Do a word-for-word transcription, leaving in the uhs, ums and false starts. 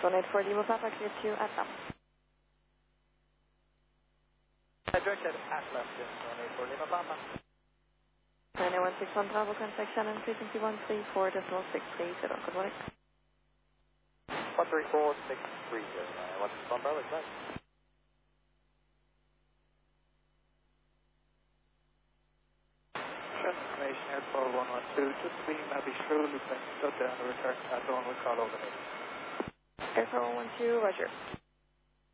one eight four Lima Papa, clear to Atlas. Directed Atlas, one eight four Lima Papa. nine one six one Bravo, contact Shannon, frequency one three four decimal six three zero. Good morning. one three four six three zero. nine one six one Bravo, exact. Information Air four one one two, just being Abbey Shrew, loop and shut down the return at the one we call over here. Air four one one two, roger.